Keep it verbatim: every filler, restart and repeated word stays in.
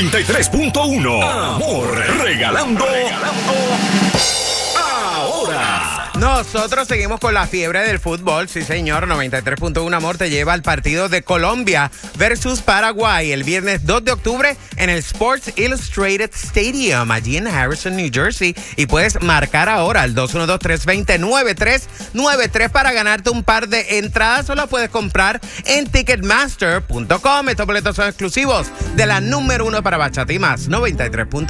noventa y tres punto uno. Amor, regalando, regalando ahora. Nosotros seguimos con la fiebre del fútbol, sí señor, noventa y tres punto uno Amor te lleva al partido de Colombia versus Paraguay el viernes dos de octubre en el Sports Illustrated Stadium, allí en Harrison, New Jersey, y puedes marcar ahora al dos uno dos, tres dos cero, nueve tres nueve tres para ganarte un par de entradas, o las puedes comprar en ticketmaster punto com. Estos boletos son exclusivos de la número uno para bachata y más, noventa y tres punto uno.